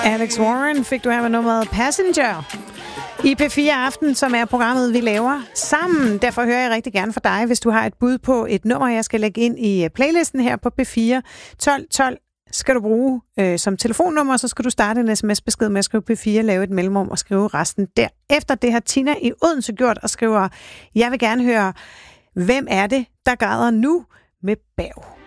Alex Warren fik du her med nummeret Passenger i P4 Aften, som er programmet, vi laver sammen. Derfor hører jeg rigtig gerne fra dig, hvis du har et bud på et nummer, jeg skal lægge ind i playlisten her på P4. 1212 skal du bruge som telefonnummer, så skal du starte en sms-besked med at skrive P4, lave et mellemrum og skrive resten derefter. Det har Tina i Odense gjort og skriver, jeg vil gerne høre, hvem er det, der græder nu med Berg?